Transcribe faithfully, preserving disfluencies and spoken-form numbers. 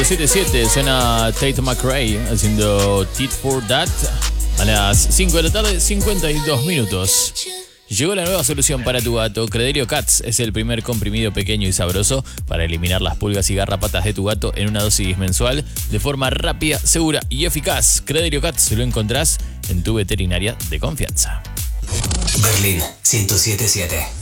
siete siete suena Tate McRae haciendo Tit for That a las cinco de la tarde, cincuenta y dos minutos. Llegó la nueva solución para tu gato. Credelio Cats es el primer comprimido pequeño y sabroso para eliminar las pulgas y garrapatas de tu gato en una dosis mensual de forma rápida, segura y eficaz. Credelio Cats lo encontrás en tu veterinaria de confianza. Berlín ciento siete punto siete.